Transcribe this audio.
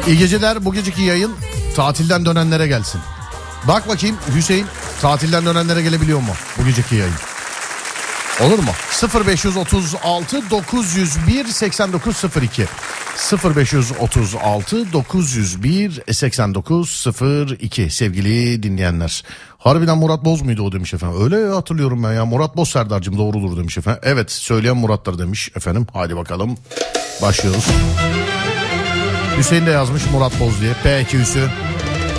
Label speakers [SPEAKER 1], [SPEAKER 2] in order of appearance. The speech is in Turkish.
[SPEAKER 1] İyi geceler. Bu geceki yayın tatilden dönenlere gelsin. Bak bakayım Hüseyin, tatilden dönenlere gelebiliyor mu bu geceki yayın? Olur mu? 0536 901 8902 0536 901 8902 sevgili dinleyenler. Harbiden Murat Boz muydu o demiş efendim. Öyle hatırlıyorum ben ya. Murat Boz Serdar'cığım doğrudur demiş efendim. Evet, söyleyen Murat'tır demiş efendim. Hadi bakalım başlıyoruz. Hüseyin de yazmış Murat Boz diye. Peki Hüseyin.